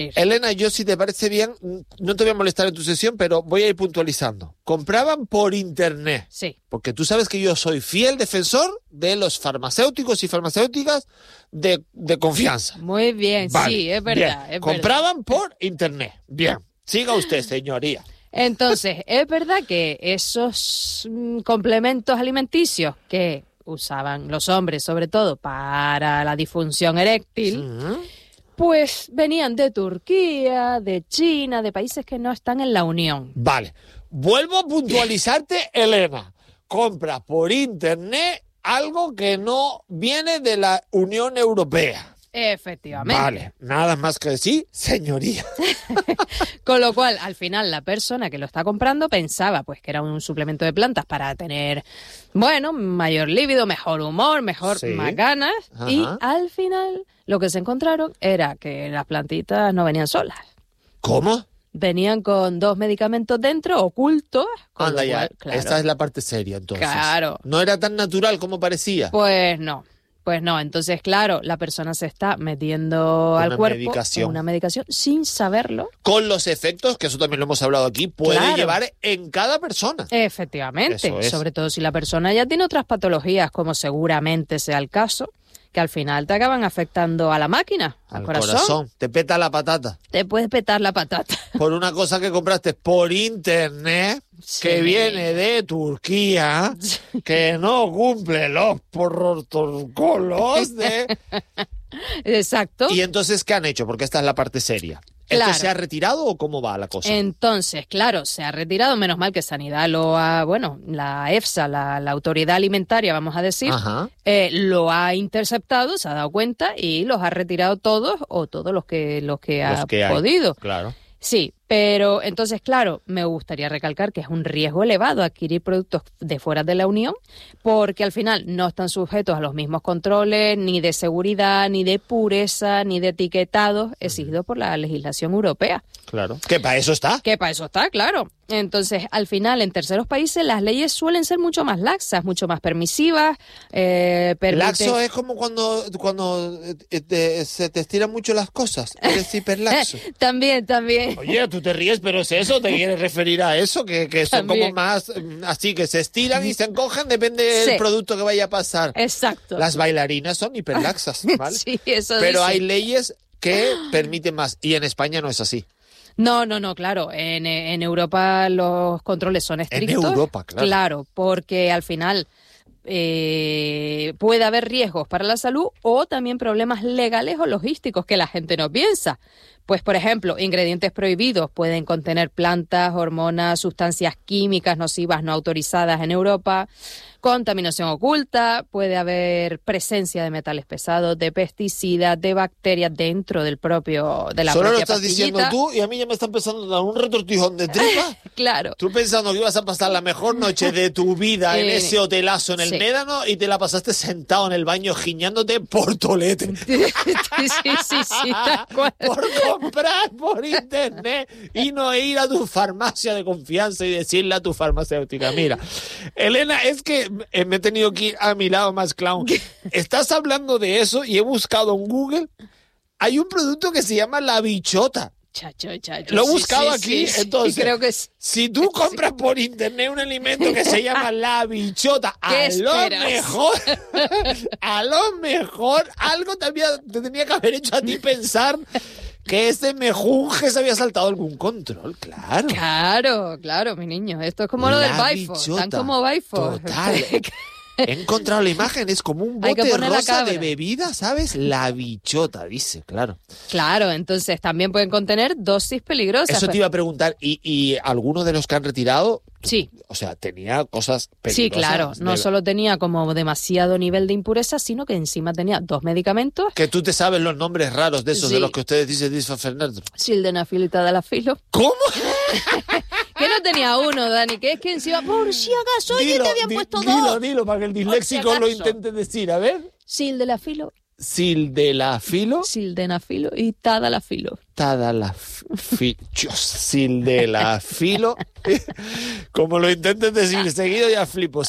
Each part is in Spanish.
Elena, yo si te parece bien, no te voy a molestar en tu sesión, pero voy a ir puntualizando. Compraban por internet. Sí. Porque tú sabes que yo soy fiel defensor de los farmacéuticos y farmacéuticas de confianza. Muy bien, Vale, sí, es bien. verdad. Compraban por internet. Bien. Siga usted, señoría. Entonces, es verdad que esos complementos alimenticios que usaban los hombres, sobre todo para la disfunción eréctil, pues venían de Turquía, de China, de países que no están en la Unión. Vale. Vuelvo a puntualizarte, Elena. Compra por internet algo que no viene de la Unión Europea. Efectivamente. Vale, nada más que decir, señoría. Con lo cual, al final, la persona que lo está comprando pensaba pues que era un suplemento de plantas para tener, bueno, mayor líbido, mejor humor, más ganas. Ajá. Y al final, lo que se encontraron era que las plantitas no venían solas. ¿Cómo? Venían con 2 medicamentos dentro, ocultos. Anda ya, claro, esta es la parte seria entonces. Claro. No era tan natural como parecía. Pues no. Entonces, claro, la persona se está metiendo al cuerpo una medicación sin saberlo. Con los efectos, que eso también lo hemos hablado aquí, puede llevar en cada persona. Efectivamente, sobre todo si la persona ya tiene otras patologías, como seguramente sea el caso, que al final te acaban afectando a la máquina, al corazón. Te peta la patata. Te puedes petar la patata. Por una cosa que compraste por internet, que viene de Turquía, que no cumple los protocolos de... Exacto. ¿Y entonces qué han hecho? Porque esta es la parte seria. ¿Esto se ha retirado o cómo va la cosa? Entonces, claro, se ha retirado, menos mal que Sanidad lo ha, la EFSA, la Autoridad Alimentaria, vamos a decir, lo ha interceptado, se ha dado cuenta y los ha retirado todos los que ha podido. Claro. Sí, pero entonces, claro, me gustaría recalcar que es un riesgo elevado adquirir productos de fuera de la Unión porque al final no están sujetos a los mismos controles ni de seguridad, ni de pureza, ni de etiquetados exigidos por la legislación europea. Claro. ¿Que para eso está? Que para eso está, claro. Entonces, al final, en terceros países las leyes suelen ser mucho más laxas, mucho más permisivas. Laxo es como cuando se te estiran mucho las cosas. Eres hiperlaxo. También. Oye, tú te ríes, pero es eso, ¿te quieres referir a eso? Que son como más así, que se estiran y se encogen, depende del producto que vaya a pasar. Exacto. Las bailarinas son hiperlaxas, ¿vale? Sí, eso pero hay leyes que permiten más, y en España no es así. No, claro. En Europa los controles son estrictos. En Europa, claro. Claro, porque al final puede haber riesgos para la salud o también problemas legales o logísticos que la gente no piensa. Pues, por ejemplo, ingredientes prohibidos pueden contener plantas, hormonas, sustancias químicas nocivas no autorizadas en Europa, contaminación oculta, puede haber presencia de metales pesados, de pesticidas, de bacterias dentro de la propia pastillita. Solo lo estás diciendo tú y a mí ya me está empezando a dar un retortijón de tripa. Claro. Tú pensando que ibas a pasar la mejor noche de tu vida en ese hotelazo en el Médano y te la pasaste sentado en el baño giñándote por tolete. Sí, tal cual. Por comprar por internet y no ir a tu farmacia de confianza y decirle a tu farmacéutica, mira, Elena, es que me he tenido que ir a mi lado más clown. Estás hablando de eso y he buscado en Google. Hay un producto que se llama la bichota. Chacho. Lo he buscado aquí, entonces. Creo que si tú compras por internet un alimento que se llama la bichota, a lo mejor algo te tenía que haber hecho a ti pensar que ese mejunje se había saltado algún control, claro. Claro, mi niño. Esto es como lo del Baifo. Están como Baifo. Total. He encontrado la imagen, es como un bote rosa de bebida, ¿sabes? La bichota, dice, claro. Claro, entonces también pueden contener dosis peligrosas. Eso te iba a preguntar, ¿y algunos de los que han retirado? Sí. O sea, tenía cosas peligrosas. Sí, claro. No solo tenía como demasiado nivel de impureza, sino que encima tenía 2 medicamentos. Que tú te sabes los nombres raros de esos de los que ustedes dicen disfafenerdro. Sildenafil y tadalafilo. ¿Cómo? Que no tenía uno, Dani, que es que encima, por si acaso, oye, te habían puesto 2. Dilo, para que el disléxico lo intente decir, a ver. Sildenafilo. Sildenafilo y tadalafilo. Sildenafilo. Como lo intentes decir seguido ya flipo.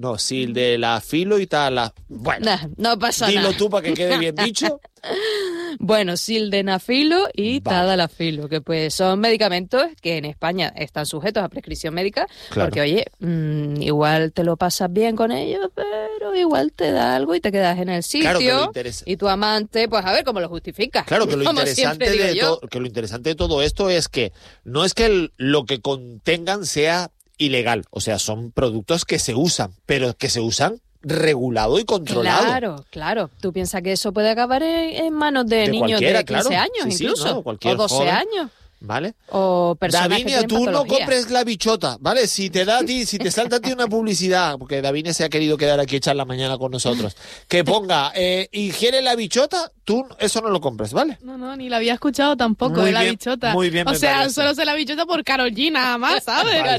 Sildenafilo y tadalafilo. Bueno, no pasa dilo nada. tú para que quede bien dicho. Bueno, sildenafilo y Vale. tadalafilo, que pues son medicamentos que en España están sujetos a prescripción médica, Claro. porque oye, igual te lo pasas bien con ellos, pero igual te da algo y te quedas en el sitio. Claro, que lo Y tu amante, pues a ver cómo lo justifica. Claro, que lo Como interesante siempre digo yo. que lo interesante de todo esto es que no es que lo que contengan sea ilegal, o sea, son productos que se usan, pero que se usan regulado y controlado. Claro. Tú piensas que eso puede acabar en manos de niños cualquiera, de 15 claro. años Sí, incluso, no, cualquier o 12 joven. años, ¿Vale? o personas que Davinia, tienen tú no patología. compres la bichota, ¿vale? Si te da a ti, si te salta a ti una publicidad, porque Davinia se ha querido quedar aquí a echar la mañana con nosotros, que ponga, ingiere la bichota, tú eso no lo compres, ¿vale? No, ni la había escuchado tampoco, Muy de la bien, bichota. muy bien, O me sea, parece. solo sé la bichota por Karol G nada más, ¿sabes?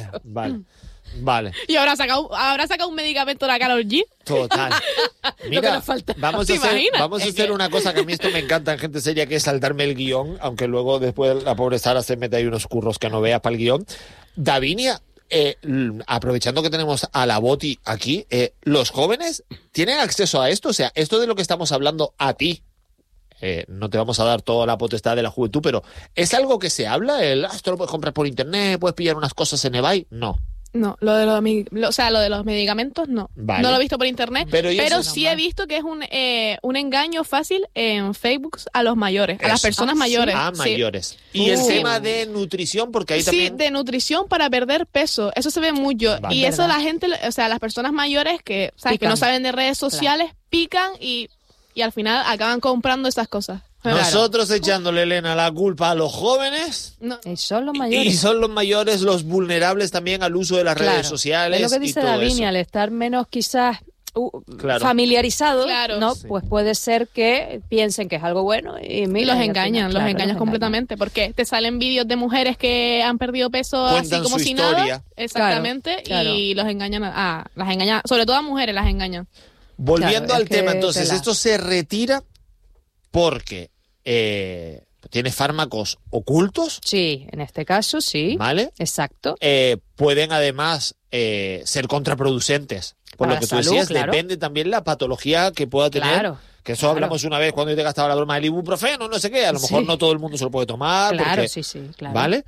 Vale. Y habrá sacado un medicamento la Karol G. Total. que Mira, nos falta. vamos ¿Te a hacer, imaginas? vamos a Es hacer que- una cosa que a mí esto me encanta en gente seria, que es saltarme el guión, aunque luego después la pobre Sara se mete ahí unos curros que no vea para el guión. Davinia, aprovechando que tenemos a la Boti aquí, ¿los jóvenes tienen acceso a esto? O sea, esto de lo que estamos hablando a ti, no te vamos a dar toda la potestad de la juventud, pero ¿es algo que se habla? Esto lo puedes comprar por internet, puedes pillar unas cosas en eBay. No. No, lo de los medicamentos no. Vale. No lo he visto por internet, Pero ¿y eso? sí he visto que es un engaño fácil en Facebook a los mayores, a las Eso. personas ¿sí? mayores. A Sí. mayores. Y el Sí. tema de nutrición, porque ahí Sí, también... de nutrición para perder peso. Eso se ve mucho. Vale. Y eso ¿Verdad? la gente, o sea, las personas mayores que, ¿sabes? que Pican. no saben de redes sociales, pican y al final acaban comprando esas cosas. Nosotros echándole, Elena, la culpa a los jóvenes No, Y son los y mayores. son los mayores los vulnerables también al uso de las Claro. redes sociales. Es lo que y dice todo Davinia, eso. al estar menos quizás Claro. familiarizados, Claro. ¿no? Sí. Pues puede ser que piensen que es algo bueno y, y mira, los al engañan, final, claro, los completamente, porque te salen vídeos de mujeres que han perdido peso Cuentan así como su si historia. nada. Exactamente, Claro. y las engañan, sobre todo a mujeres las engañan. Volviendo Claro, al es que tema, entonces, tela. esto se retira porque tiene fármacos ocultos, Sí, en este caso sí. ¿vale? Exacto. Pueden además ser contraproducentes. Por Para lo que la tú salud, decías, claro. depende también la patología que pueda tener. Claro. Que eso claro. hablamos una vez cuando yo te gastaba la broma del ibuprofeno, no sé qué. A lo mejor Sí. no todo el mundo se lo puede tomar. Claro, porque- sí, claro. ¿Vale?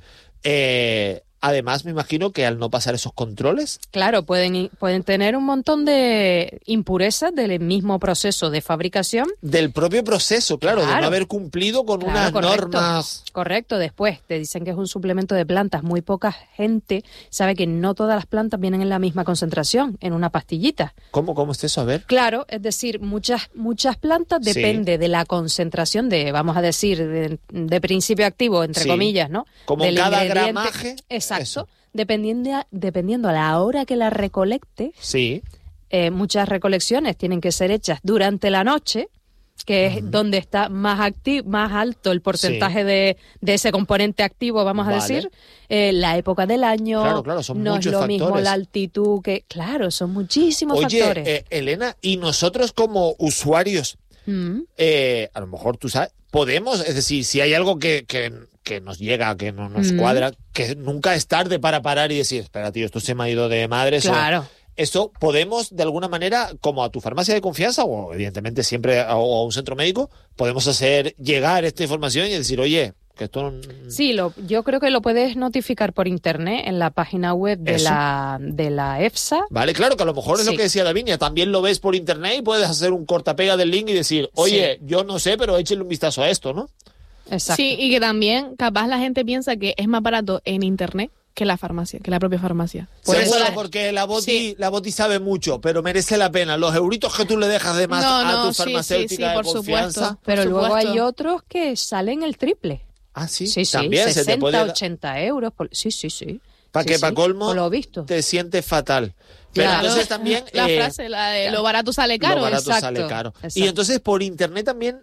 Además, me imagino que al no pasar esos controles, Claro, pueden tener un montón de impurezas del mismo proceso de fabricación. del propio proceso, claro, de Claro. no haber cumplido con Claro, unas correcto. normas. Correcto, después te dicen que es un suplemento de plantas. Muy poca gente sabe que no todas las plantas vienen en la misma concentración, en una pastillita. ¿Cómo es eso? A ver. Claro, es decir, muchas plantas Sí. depende de la concentración de, vamos a decir, de principio activo, entre Sí. comillas, ¿no? Como Del cada ingrediente. gramaje. Exacto. Eso. Dependiendo a la hora que la recolecte, Sí. muchas recolecciones tienen que ser hechas durante la noche, que es donde está más alto el porcentaje de ese componente activo, vamos a Vale. decir, la época del año, Claro, son no es muchos lo mismo factores. la altitud, que claro, son muchísimos Oye, factores. Elena, y nosotros como usuarios, Mm. a lo mejor tú sabes, podemos, es decir, si hay algo que nos llega, que no nos Mm. cuadra, que nunca es tarde para parar y decir, espera, tío, esto se me ha ido de madre. Claro. Eso podemos, de alguna manera, como a tu farmacia de confianza, o evidentemente siempre a un centro médico, podemos hacer llegar esta información y decir, oye, que esto... Sí, yo creo que lo puedes notificar por internet en la página web de Eso. de la EFSA. Vale, claro, que a lo mejor es lo Sí. que decía Davinia, también lo ves por internet y puedes hacer un cortapega del link y decir, oye, yo no sé, pero échenle un vistazo a esto, ¿no? Exacto. Sí, y que también capaz la gente piensa que es más barato en internet que la farmacia, que la propia farmacia. Por eso Seguro, la- porque la Boti, Sí. la Boti sabe mucho, pero merece la pena. Los euritos que tú le dejas de más a tu sí, farmacéutica de por confianza. supuesto. Pero por luego supuesto. hay otros que salen el triple. Ah, sí, Sí, también 60, se te puede... 80 euros. Sí. Para Sí, que sí, para colmo por lo visto. te sientes fatal. Pero Claro. entonces también... La frase, la de lo barato sale caro. lo barato exacto, sale caro. exacto. Y entonces por internet también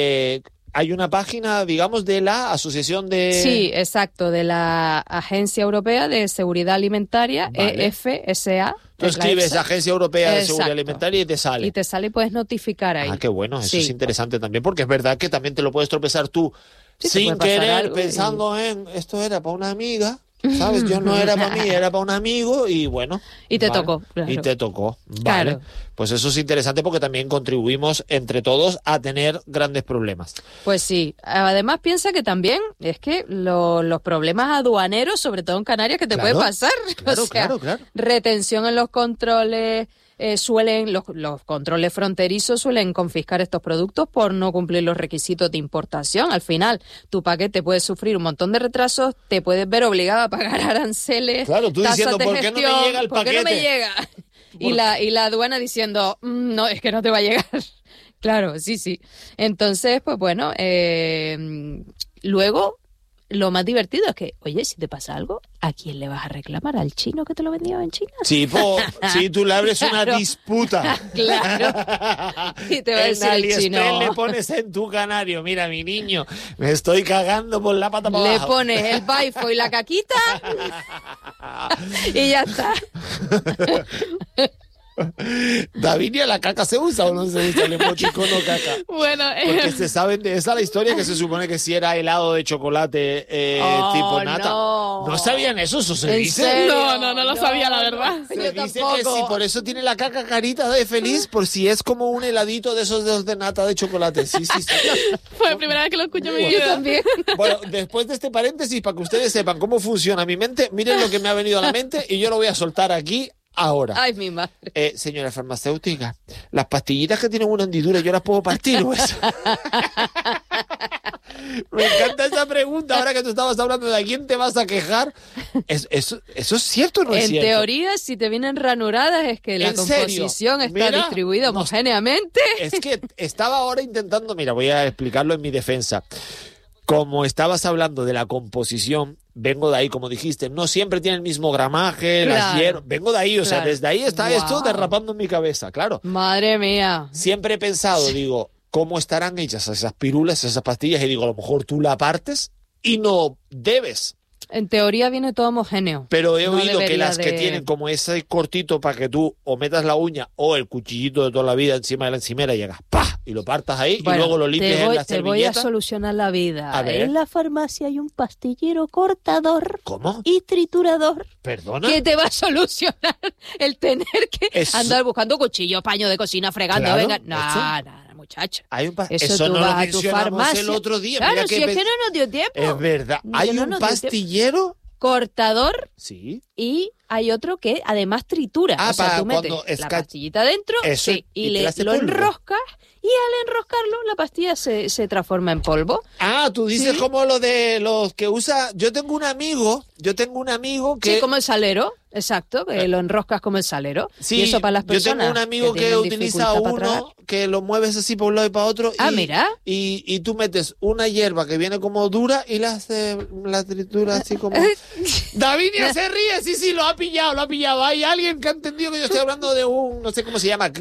hay una página, digamos, de la Asociación de... Sí, exacto, de la Agencia Europea de Seguridad Alimentaria, Vale. EFSA. Tú es la escribes EFSA, Agencia Europea de Seguridad Exacto. Alimentaria y te sale. y te sale y puedes notificar ahí. Ah, qué bueno, eso Sí. es interesante también, porque es verdad que también te lo puedes tropezar tú Sí, te sin puede pasar querer, algo y- pensando en esto era para una amiga ¿sabes? Yo no era para mí, era para un amigo y bueno. Y te vale. tocó, claro. Y te tocó, vale. Claro. Pues eso es interesante porque también contribuimos entre todos a tener grandes problemas. Pues sí, además piensa que también es que los problemas aduaneros, sobre todo en Canarias, que te Claro, puede pasar. claro, O sea, claro. retención en los controles, los controles fronterizos suelen confiscar estos productos por no cumplir los requisitos de importación. Al final, tu paquete puede sufrir un montón de retrasos, te puedes ver obligado a pagar aranceles, Claro, tú tasas diciendo, de ¿por qué no me gestión, llega el ¿por qué no me paquete? llega? Y la aduana diciendo, no, es que no te va a llegar. Claro, sí. Entonces, pues bueno, luego lo más divertido es que, oye, si te pasa algo, ¿a quién le vas a reclamar? ¿Al chino que te lo vendió en China? Sí, tú le abres una Claro. disputa. Claro. Y te va a En decir el AliExpress chino. le pones en tu canario, mira, mi niño, me estoy cagando por la pata para Le abajo. pones el baifo y la caquita y ya está. Davinia, ¿la caca se usa o no se usa el emoticono caca? Bueno, Porque se saben de esa la historia que se supone que si era helado de chocolate Oh, tipo nata. no. sabían eso se ¿En dice? serio? No lo sabía, la verdad. Se Yo dice tampoco. que si por eso tiene la caca carita de feliz, por si es como un heladito de esos de nata de chocolate. Sí. Fue la primera vez que lo escucho en mi Yo vida. también. Bueno, después de este paréntesis, para que ustedes sepan cómo funciona mi mente, miren lo que me ha venido a la mente y yo lo voy a soltar aquí ahora. Ay, mi madre. Señora farmacéutica, las pastillitas que tienen una hendidura, ¿yo las puedo partir o eso? Me encanta esa pregunta. Ahora que tú estabas hablando de a quién te vas a quejar, ¿eso es cierto o no es En cierto? teoría, si te vienen ranuradas, es que la ¿En serio? composición está Mira, distribuida homogéneamente. Es que estaba ahora intentando, mira, voy a explicarlo en mi defensa. Como estabas hablando de la composición, vengo de ahí, como dijiste, no siempre tiene el mismo gramaje, las Claro. hierbas, vengo de ahí, o sea, Claro. desde ahí está Guau. esto derrapando en mi cabeza, claro. Madre mía. Siempre he pensado, digo, ¿cómo estarán hechas esas pirulas, esas pastillas? Y digo, a lo mejor tú la partes y no debes. En teoría viene todo homogéneo. Pero he No oído que debería las que de- tienen como ese cortito para que tú o metas la uña o el cuchillito de toda la vida encima de la encimera y llegas, ¡pah! Y lo partas ahí Bueno, y luego lo limpias en la te voy a servilleta. solucionar la vida. A ver. En la farmacia hay un pastillero cortador ¿Cómo? y triturador ¿Perdona? que te va a solucionar el tener que Eso- andar buscando cuchillo, paño de cocina, fregando. Claro, venga, ¿esto? nada, muchacho. Hay un Eso tú no vas lo a tu mencionamos farmacia. el otro día. Claro, Mira si es que no nos dio tiempo. Es verdad. No, Hay que no un nos dio tiempo. pastillero. Cortador Sí. y hay otro que además tritura. Ah, o sea, para tú metes cuando la pastillita dentro Eso, sí, y y te la hace lo polvo. enroscas y al enroscarlo la pastilla se transforma en polvo. Ah, tú dices Sí. como lo de los que usa. Yo tengo un amigo que. Sí, como el salero, exacto, que lo enroscas como el salero. Sí, y eso para las personas. yo tengo un amigo que tienen utiliza dificultad para tragar. uno que lo mueves así por un lado y para otro. Ah, y, mira. Y tú metes una hierba que viene como dura y la tritura así como. Davinia se ríe, sí, lo ha pillado. Hay alguien que ha entendido que yo estoy hablando de un, no sé cómo se llama,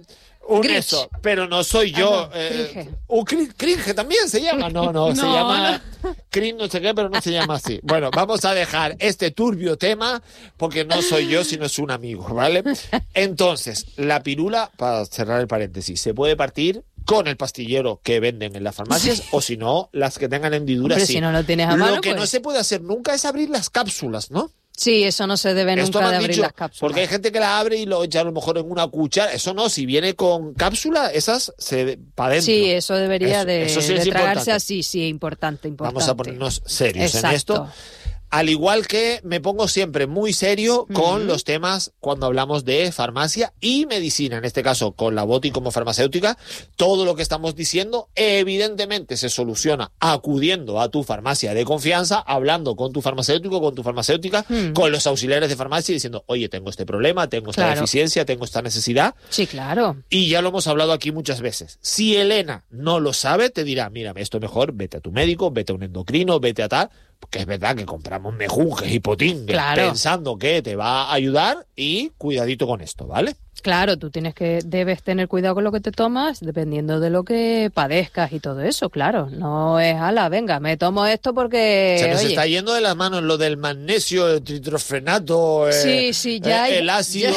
un Grinch. eso, pero no soy yo. Ah, no, cringe. Un cringe también se llama. No, se No, llama cringe no sé qué, pero no se llama así. Bueno, vamos a dejar este turbio tema porque no soy yo, sino es un amigo, ¿vale? Entonces, la pirula, para cerrar el paréntesis, se puede partir con el pastillero que venden en las farmacias o si no, las que tengan hendiduras. Hombre, sí. si no lo tienes a mano, Lo que no pues. se puede hacer nunca es abrir las cápsulas, ¿no? Sí, eso no se debe Esto nunca me de han abrir dicho, las cápsulas. porque hay gente que la abre y lo echa a lo mejor en una cuchara. Eso no, si viene con cápsula, esas se para adentro. Sí, eso debería Eso sí de es tragarse importante. así, sí, importante. Vamos a ponernos serios en Exacto. esto. Al igual que me pongo siempre muy serio con los temas cuando hablamos de farmacia y medicina, en este caso con la Boti como farmacéutica, todo lo que estamos diciendo evidentemente se soluciona acudiendo a tu farmacia de confianza, hablando con tu farmacéutico, con tu farmacéutica, con los auxiliares de farmacia y diciendo, oye, tengo este problema, tengo esta Claro. deficiencia, tengo esta necesidad. Sí, claro. Y ya lo hemos hablado aquí muchas veces. Si Elena no lo sabe, te dirá, mira, esto mejor, vete a tu médico, vete a un endocrino, vete a tal, porque es verdad que compramos mejunjes y potingues Claro. pensando que te va a ayudar y cuidadito con esto, ¿vale? Claro, debes tener cuidado con lo que te tomas, dependiendo de lo que padezcas y todo eso, claro. No es, ala, venga, me tomo esto porque, Se nos oye, está yendo de las manos lo del magnesio, el tritrofenato, Sí, ya hay- el ácido,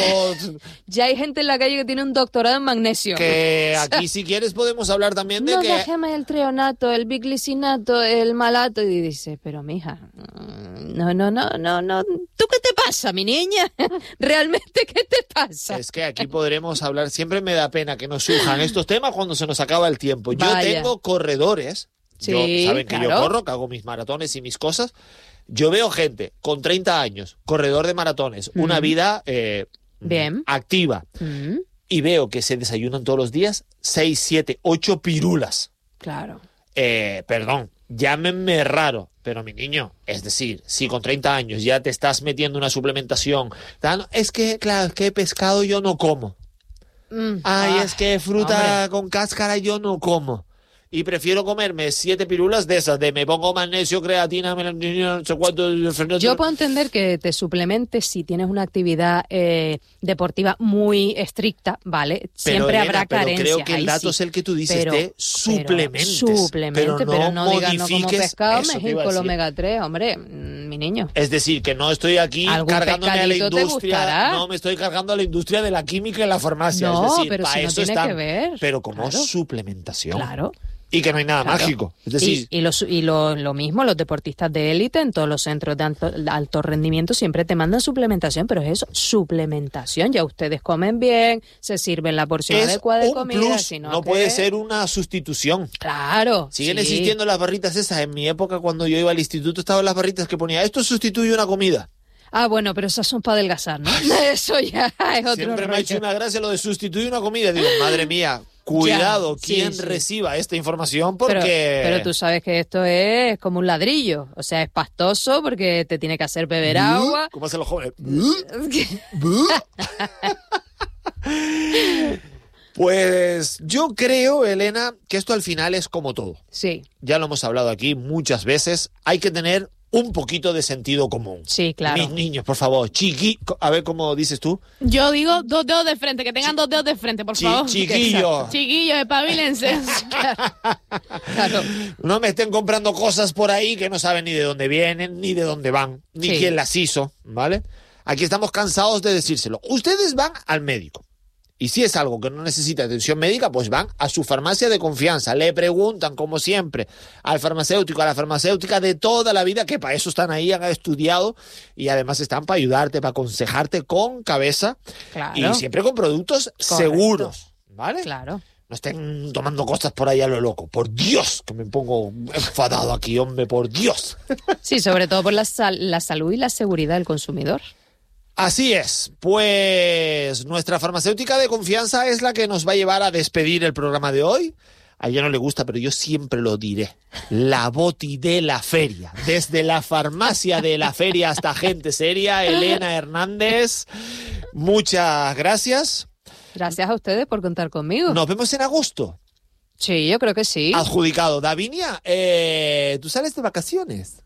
ya hay gente en la calle que tiene un doctorado en magnesio. que aquí si quieres podemos hablar también de No, que... déjame el treonato, el biglicinato, el malato. Y dice, pero mija, No. ¿Tú qué te pasa, mi niña? ¿Realmente qué te pasa? Es que aquí podremos hablar, siempre me da pena que nos surjan estos temas cuando se nos acaba el tiempo. Vaya. Yo tengo corredores, Sí, saben que claro. yo corro, que hago mis maratones y mis cosas. Yo veo gente con 30 años, corredor de maratones, una vida Bien. activa, y veo que se desayunan todos los días 6, 7, 8 pirulas. Claro. Perdón, llámenme raro, pero mi niño, es decir, si con 30 años ya te estás metiendo una suplementación, es que, claro, es que pescado yo no como. Es que fruta con cáscara yo no como. Y prefiero comerme 7 pirulas de esas, de me pongo magnesio, creatina, no sé cuánto. Yo puedo entender que te suplementes si tienes una actividad deportiva muy estricta, ¿vale? Siempre Elena, habrá carencias. Pero creo que el ahí dato sí. es el que tú dices, Pero suplementes. pero no digas no como modifiques pescado, eso me que iba a con el decir. omega 3, hombre, mi niño. Es decir, que no estoy aquí ¿Algún cargándome a la pescadito te industria, gustará? no me estoy cargando a la industria de la química y la farmacia. No, es decir, pero para si no eso tiene están, que ver. pero como Claro. suplementación. Claro. Y que no hay nada Claro. mágico. Es decir, Lo mismo, los deportistas de élite en todos los centros de alto rendimiento siempre te mandan suplementación, pero es eso, suplementación. Ya ustedes comen bien, se sirven la porción es adecuada de un comida. plus, Sino no que... puede ser una sustitución. Claro. Siguen sí. existiendo las barritas esas. En mi época, cuando yo iba al instituto, estaban las barritas que ponía, esto sustituye una comida. Ah, bueno, pero esas son para adelgazar, ¿no? Eso ya es otro Siempre me ha rollo. hecho una gracia lo de sustituir una comida. Digo, madre mía, cuidado Ya, sí, quien sí. reciba esta información porque... Pero tú sabes que esto es como un ladrillo. O sea, es pastoso porque te tiene que hacer beber agua. ¿Cómo hacen los jóvenes? Pues yo creo, Elena, que esto al final es como todo. Sí, Ya lo hemos hablado aquí muchas veces. Hay que tener un poquito de sentido común. sí, claro. Mis niños, por favor, a ver cómo dices tú. Yo digo 2 dedos de frente, que tengan 2 dedos de frente, por favor. Chiquillo. Chiquillos, espabilense. Claro. No me estén comprando cosas por ahí que no saben ni de dónde vienen, ni de dónde van, ni Sí. quién las hizo, ¿vale? Aquí estamos cansados de decírselo. Ustedes van al médico. Y si es algo que no necesita atención médica, pues van a su farmacia de confianza. Le preguntan, como siempre, al farmacéutico, a la farmacéutica de toda la vida, que para eso están ahí, han estudiado y además están para ayudarte, para aconsejarte con cabeza Claro. y siempre con productos seguros, ¿vale? Claro. No estén tomando cosas por ahí a lo loco. Por Dios, que me pongo enfadado aquí, hombre, por Dios. Sí, sobre todo por la salud y la seguridad del consumidor. Así es, pues nuestra farmacéutica de confianza es la que nos va a llevar a despedir el programa de hoy. A ella no le gusta, pero yo siempre lo diré. La Boti de la feria. Desde la farmacia de la feria hasta gente seria, Elena Hernández. Muchas gracias. Gracias a ustedes por contar conmigo. Nos vemos en agosto. Sí, yo creo que sí. Adjudicado. Davinia, ¿tú sales de vacaciones?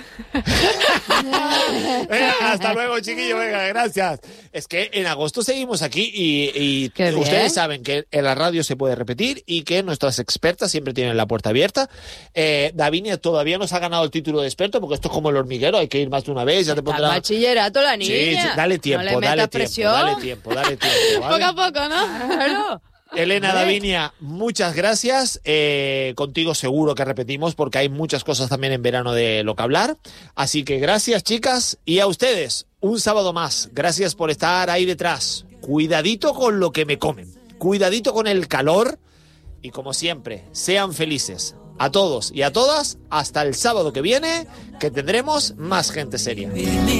Venga, hasta luego, chiquillo, venga, gracias. Es que en agosto seguimos aquí y Qué bien. ustedes saben que en la radio se puede repetir y que nuestras expertas siempre tienen la puerta abierta. Davinia todavía no se ha ganado el título de experto porque esto es como el hormiguero, hay que ir más de una vez, ya te Está pondrán... bachillerato la niña. Sí, sí, dale tiempo, no le metas dale presión. tiempo, ¿vale? Poco a poco, ¿no? Claro. Elena, Hombre. Davinia, muchas gracias. Contigo seguro que repetimos porque hay muchas cosas también en verano de lo que hablar. Así que gracias, chicas. Y a ustedes, un sábado más. Gracias por estar ahí detrás. Cuidadito con lo que me comen. Cuidadito con el calor. Y como siempre, sean felices. A todos y a todas, hasta el sábado que viene, que tendremos más gente seria.